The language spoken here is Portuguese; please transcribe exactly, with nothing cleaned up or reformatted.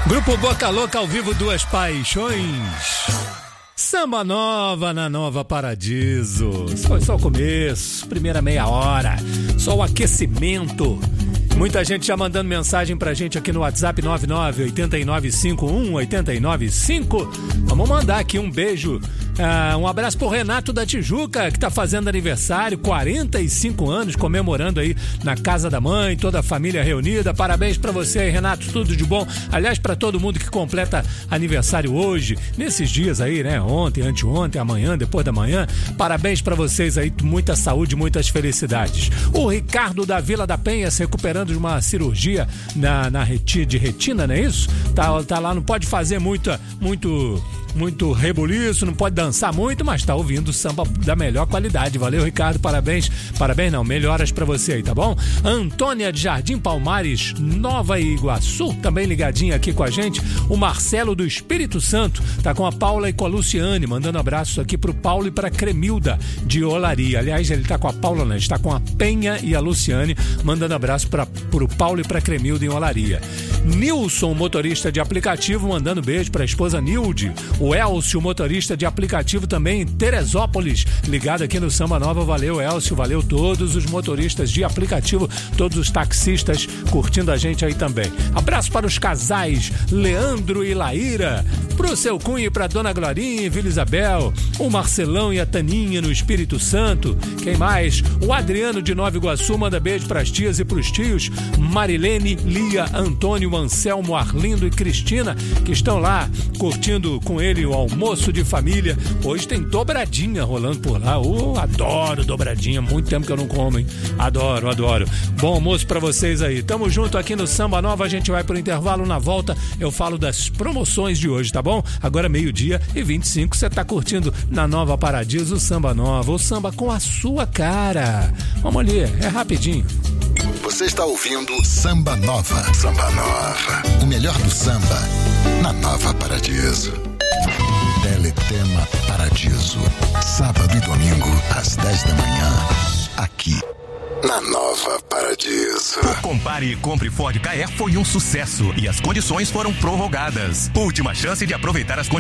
Grupo Boca Louca ao vivo, Duas Paixões. Samba Nova na Nova Paradiso. Foi só o começo, primeira meia hora, só o aquecimento. Muita gente já mandando mensagem pra gente aqui no WhatsApp nove nove oito nove cinco um oito nove cinco. Vamos mandar aqui um beijo, uh, um abraço pro Renato da Tijuca, que tá fazendo aniversário, quarenta e cinco anos, comemorando aí na casa da mãe, toda a família reunida. Parabéns pra você aí, Renato, tudo de bom. Aliás, pra todo mundo que completa aniversário hoje, nesses dias aí, né, ontem, anteontem, amanhã, depois da manhã, parabéns pra vocês aí, muita saúde, muitas felicidades. O Ricardo da Vila da Penha se recuperando de uma cirurgia na, na retina, de retina, não é isso? Tá, tá lá, não pode fazer muita, muito, muito rebuliço, não pode dançar muito, mas tá ouvindo samba da melhor qualidade. Valeu, Ricardo, parabéns, parabéns não, melhoras pra você aí, tá bom? Antônia de Jardim Palmares, Nova Iguaçu, também ligadinha aqui com a gente. O Marcelo do Espírito Santo tá com a Paula e com a Luciane, mandando abraços aqui pro Paulo e pra Cremilda de Olaria. Aliás, ele tá com a Paula, né? Está com a Penha e a Luciane, mandando abraço pra, pro Paulo e pra Cremilda em Olaria. Nilson, motorista de aplicativo, mandando beijo pra esposa Nilde. O Elcio, motorista de aplicativo também em Teresópolis, ligado aqui no Samba Nova. Valeu, Elcio, valeu todos os motoristas de aplicativo, todos os taxistas curtindo a gente aí também. Abraço para os casais Leandro e Laíra, pro seu Cunha e pra Dona Glorinha e Vila Isabel, o Marcelão e a Taninha no Espírito Santo. Quem mais? O Adriano de Nova Iguaçu manda beijo pras tias e pros tios, Marilene, Lia, Antônio, Anselmo, Arlindo e Cristina, que estão lá curtindo com ele o almoço de família. Hoje tem dobradinha rolando por lá. Oh, adoro dobradinha, muito tempo que eu não como, hein? Adoro, adoro. Bom almoço pra vocês aí. Tamo junto aqui no Samba Nova, a gente vai pro intervalo. Na volta eu falo das promoções de hoje, tá bom? Agora meio-dia e vinte e cinco, você tá curtindo na Nova Paradiso o Samba Nova, o samba com a sua cara. Vamos ali, é rapidinho. Você está ouvindo Samba Nova. Samba Nova. O melhor do samba na Nova Paradiso. Teletema Paradiso. Sábado e domingo, às dez da manhã. Aqui, na Nova Paradiso. O Compare e Compre Ford Ka foi um sucesso e as condições foram prorrogadas. Última chance de aproveitar as condições.